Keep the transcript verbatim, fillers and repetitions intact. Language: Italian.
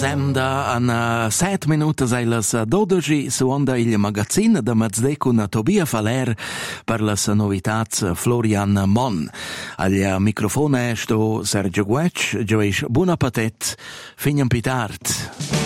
Sembra an set minutas ai las dodici su onda il magazzin da Mazde con Tobia Faler per las novitats Florian Mon. Al microfono sto Sergio Guec, gioish buon appetit, finiam pitart.